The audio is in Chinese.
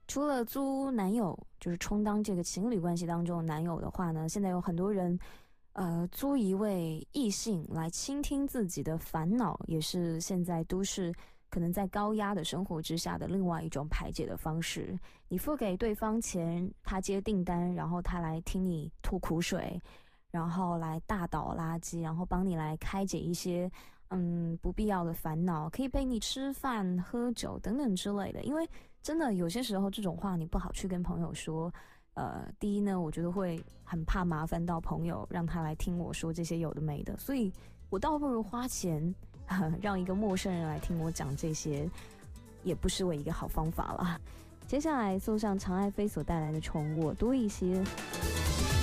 除了租男友，就是充当这个情侣关系当中的男友的话呢，现在有很多人租一位异性来倾听自己的烦恼，也是现在都市可能在高压的生活之下的另外一种排解的方式。你付给对方钱，他接订单，然后他来听你吐苦水，然后来大倒垃圾，然后帮你来开解一些不必要的烦恼，可以陪你吃饭喝酒等等之类的。因为真的有些时候这种话你不好去跟朋友说，第一呢，我觉得会很怕麻烦到朋友，让他来听我说这些有的没的，所以我倒不如花钱让一个陌生人来听我讲这些，也不失为一个好方法啦。接下来送上长爱飞所带来的宠物多一些。